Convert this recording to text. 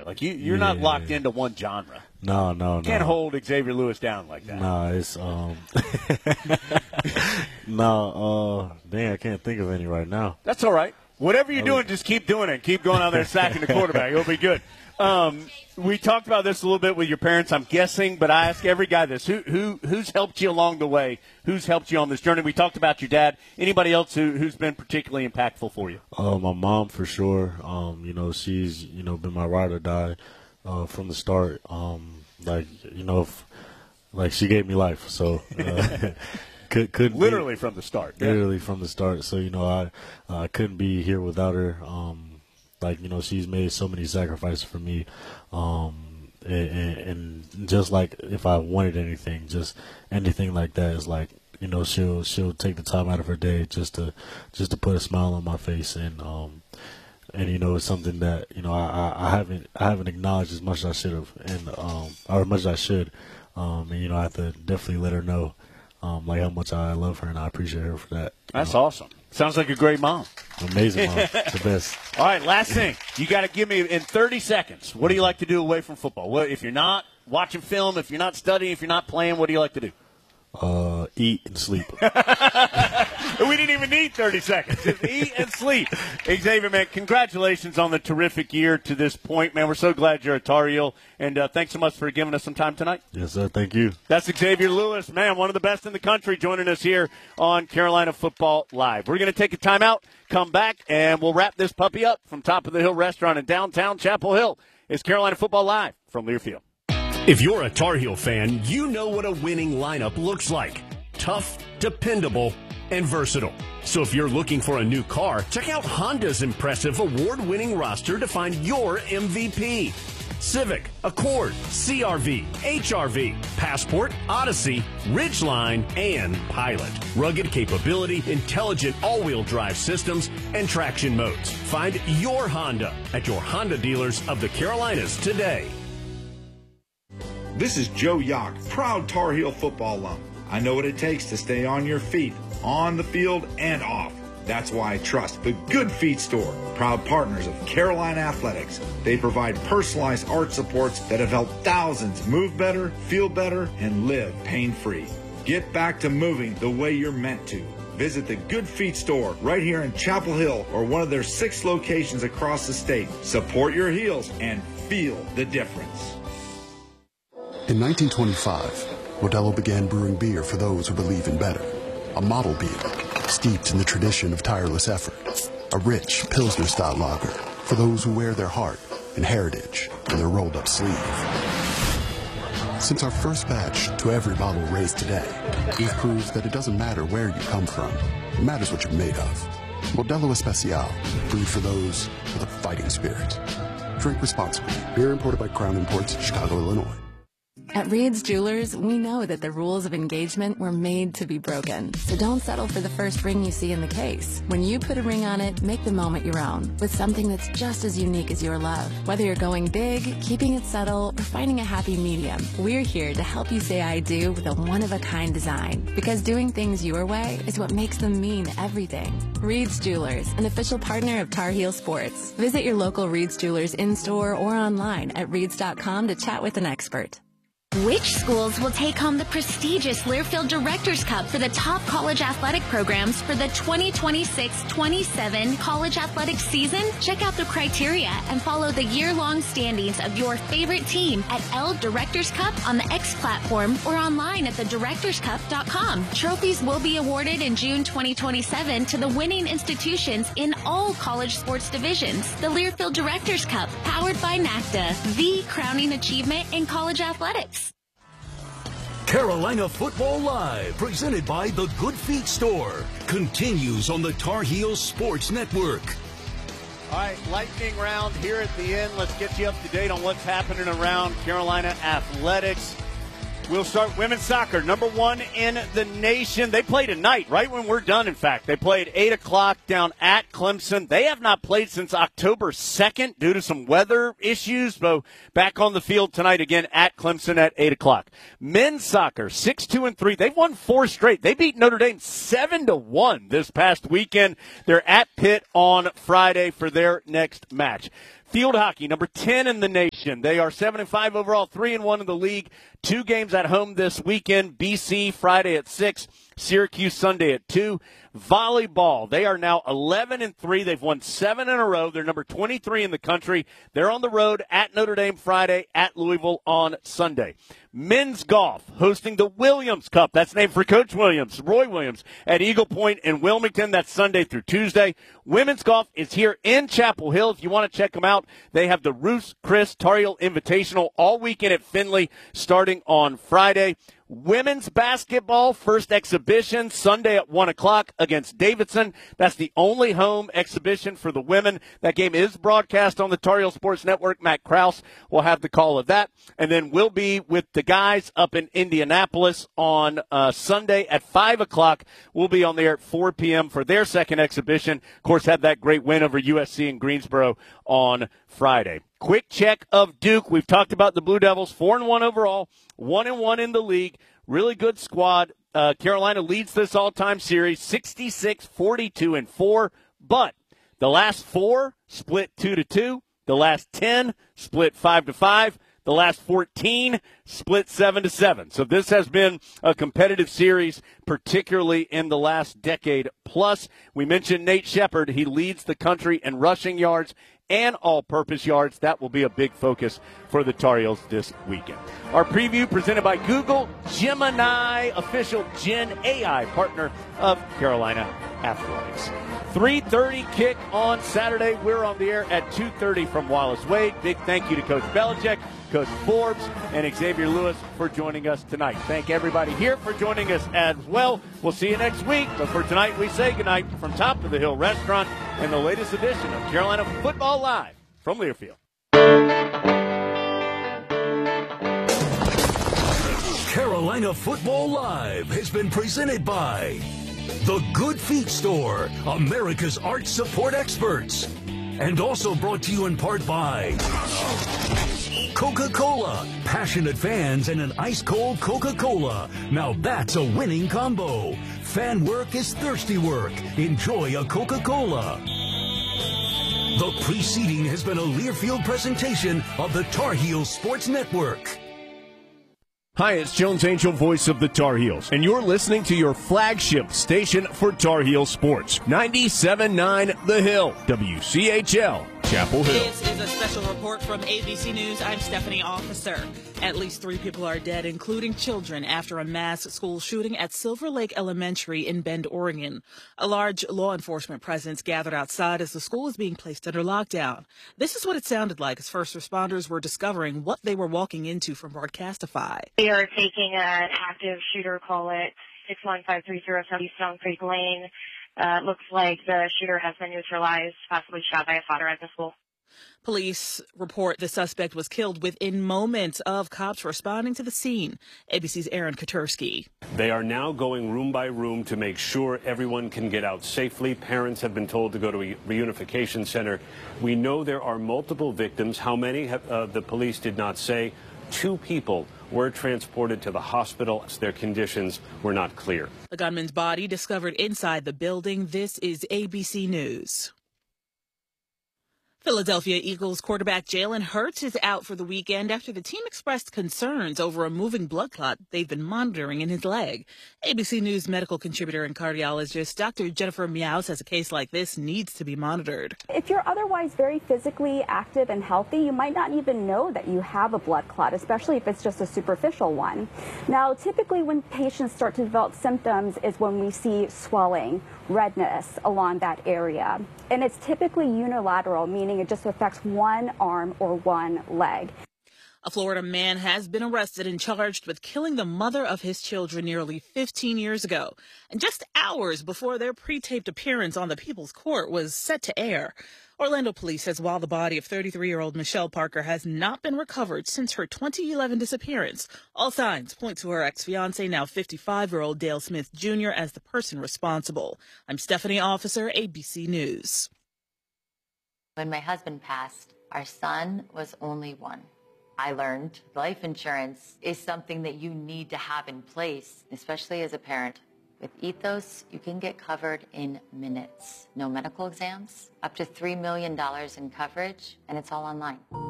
Like you're not locked into one genre. No. Can't hold Xavier Lewis down like that. No, it's dang, I can't think of any right now. That's all right. Whatever you're doing, just keep doing it. Keep going out there sacking the quarterback. It'll be good. We talked about this a little bit with your parents, I'm guessing, but I ask every guy this. Who's helped you along the way? Who's helped you on this journey? We talked about your dad. Anybody else who's been particularly impactful for you? My mom, for sure. She's, been my ride or die from the start. She gave me life. So couldn't literally from the start. Yeah. Literally from the start. So, I couldn't be here without her. She's made so many sacrifices for me. And just like if I wanted anything, just anything like that is like, she'll take the time out of her day just to put a smile on my face. And it's something that, I haven't acknowledged as much as I should have, or as much as I should. And, I have to definitely let her know, how much I love her and I appreciate her for that. That's awesome. Sounds like a great mom. Amazing mom. The best. All right, last thing. You got to give me, in 30 seconds, what do you like to do away from football? If you're not watching film, if you're not studying, if you're not playing, what do you like to do? Eat and sleep. We didn't even need 30 seconds. Just eat and sleep. Xavier, man, congratulations on the terrific year to this point, man. We're so glad you're a Tar Heel, and thanks so much for giving us some time tonight. Yes, sir. Thank you. That's Xavier Lewis, man, one of the best in the country, joining us here on Carolina Football Live. We're going to take a timeout, come back, and we'll wrap this puppy up from Top of the Hill Restaurant in downtown Chapel Hill. It's Carolina Football Live from Learfield. If you're a Tar Heel fan, you know what a winning lineup looks like. Tough, dependable, and versatile. So if you're looking for a new car, check out Honda's impressive award-winning roster to find your MVP. Civic, Accord, CRV, HRV, Passport, Odyssey, Ridgeline, and Pilot. Rugged capability, intelligent all-wheel drive systems, and traction modes. Find your Honda at your Honda dealers of the Carolinas today. This is Joe Yock, proud Tar Heel football alum. I know what it takes to stay on your feet, on the field and off. That's why I trust the Good Feet Store, proud partners of Carolina Athletics. They provide personalized art supports that have helped thousands move better, feel better, and live pain-free. Get back to moving the way you're meant to. Visit the Good Feet Store right here in Chapel Hill or one of their 6 locations across the state. Support your heels and feel the difference. In 1925, Modelo began brewing beer for those who believe in better. A model beer, steeped in the tradition of tireless effort. A rich Pilsner-style lager for those who wear their heart and heritage in their rolled-up sleeve. Since our first batch to every bottle raised today, we've proved that it doesn't matter where you come from. It matters what you're made of. Modelo Especial, brewed for those with a fighting spirit. Drink responsibly. Beer imported by Crown Imports, Chicago, Illinois. At Reed's Jewelers, we know that the rules of engagement were made to be broken. So don't settle for the first ring you see in the case. When you put a ring on it, make the moment your own with something that's just as unique as your love. Whether you're going big, keeping it subtle, or finding a happy medium, we're here to help you say I do with a one-of-a-kind design. Because doing things your way is what makes them mean everything. Reed's Jewelers, an official partner of Tar Heel Sports. Visit your local Reed's Jewelers in-store or online at reeds.com to chat with an expert. Which schools will take home the prestigious Learfield Directors Cup for the top college athletic programs for the 2026-27 college athletics season? Check out the criteria and follow the year-long standings of your favorite team at L Directors Cup on the X platform or online at thedirectorscup.com. Trophies will be awarded in June 2027 to the winning institutions in all college sports divisions. The Learfield Directors Cup, powered by NACDA, the crowning achievement in college athletics. Carolina Football Live, presented by the Good Feet Store, continues on the Tar Heels Sports Network. All right, lightning round here at the end. Let's get you up to date on what's happening around Carolina athletics. We'll start women's soccer, number 1 in the nation. They play tonight, right when we're done, in fact. They played 8 o'clock down at Clemson. They have not played since October 2nd due to some weather issues, but back on the field tonight again at Clemson at 8 o'clock. Men's soccer, 6-2-3. They've won 4 straight. They beat Notre Dame 7-1 this past weekend. They're at Pitt on Friday for their next match. Field hockey, number 10 in the nation. Nation. They are 7-5 overall, 3-1 in the league. 2 games at home this weekend. BC Friday at 6, Syracuse Sunday at 2. Volleyball, they are now 11-3. They've won 7 in a row. They're number 23 in the country. They're on the road at Notre Dame Friday, at Louisville on Sunday. Men's golf hosting the Williams Cup. That's named for Coach Williams, Roy Williams, at Eagle Point in Wilmington. That's Sunday through Tuesday. Women's golf is here in Chapel Hill. If you want to check them out, they have the Ruth Chris Tar Heel Invitational all weekend at Findlay starting on Friday. Women's basketball, first exhibition, Sunday at 1 o'clock against Davidson. That's the only home exhibition for the women. That game is broadcast on the Tar Heel Sports Network. Matt Krause will have the call of that. And then we'll be with the guys up in Indianapolis on Sunday at 5 o'clock. We'll be on there at 4 p.m. for their second exhibition. Of course, had that great win over USC in Greensboro on Friday. Quick check of Duke. We've talked about the Blue Devils, 4-1 overall, 1-1 in the league. Really good squad. Carolina leads this all-time series, 66-42-4. But the last 4 split 2-2. The last 10 split 5-5. The last 14 split 7-7. So this has been a competitive series, particularly in the last decade plus. We mentioned Nate Shepard. He leads the country in rushing yards and all-purpose yards. That will be a big focus for the Tar Heels this weekend. Our preview presented by Google Gemini, official Gen AI partner of Carolina Athletics. 3:30 kick on Saturday. We're on the air at 2:30 from Wallace Wade. Big thank you to Coach Belichick, Coach Forbes, and Xavier Lewis for joining us tonight. Thank everybody here for joining us as well. We'll see you next week. But for tonight, we say goodnight from Top of the Hill Restaurant and the latest edition of Carolina Football Live from Learfield. Carolina Football Live has been presented by The Good Feet Store, America's arch support experts. And also brought to you in part by Coca-Cola, passionate fans and an ice-cold Coca-Cola. Now that's a winning combo. Fan work is thirsty work. Enjoy a Coca-Cola. The preceding has been a Learfield presentation of the Tar Heels Sports Network. Hi, it's Jones Angel, voice of the Tar Heels, and you're listening to your flagship station for Tar Heel Sports, 97.9 The Hill, WCHL, Chapel Hill. This is a special report from ABC News. I'm Stephanie Officer. At least 3 people are dead, including children, after a mass school shooting at Silver Lake Elementary in Bend, Oregon. A large law enforcement presence gathered outside as the school is being placed under lockdown. This is what it sounded like as first responders were discovering what they were walking into from Broadcastify. We are taking an active shooter, call it 61530 Southeast Stone Creek Lane. Looks like the shooter has been neutralized, possibly shot by a spotter at the school. Police report the suspect was killed within moments of cops responding to the scene. ABC's Aaron Katersky. They are now going room by room to make sure everyone can get out safely. Parents have been told to go to a reunification center. We know there are multiple victims. How many the police did not say. 2 people were transported to the hospital. Their conditions were not clear. The gunman's body discovered inside the building. This is ABC News. Philadelphia Eagles quarterback Jalen Hurts is out for the weekend after the team expressed concerns over a moving blood clot they've been monitoring in his leg. ABC News medical contributor and cardiologist Dr. Jennifer Meow says a case like this needs to be monitored. If you're otherwise very physically active and healthy, you might not even know that you have a blood clot, especially if it's just a superficial one. Now, typically when patients start to develop symptoms is when we see swelling, redness along that area. And it's typically unilateral, meaning it just affects one arm or one leg. A Florida man has been arrested and charged with killing the mother of his children nearly 15 years ago. And just hours before their pre-taped appearance on the People's Court was set to air. Orlando police says while the body of 33-year-old Michelle Parker has not been recovered since her 2011 disappearance, all signs point to her ex-fiancé, now 55-year-old Dale Smith Jr., as the person responsible. I'm Stephanie Officer, ABC News. When my husband passed, our son was only 1. I learned life insurance is something that you need to have in place, especially as a parent. With Ethos, you can get covered in minutes. No medical exams, up to $3 million in coverage, and it's all online.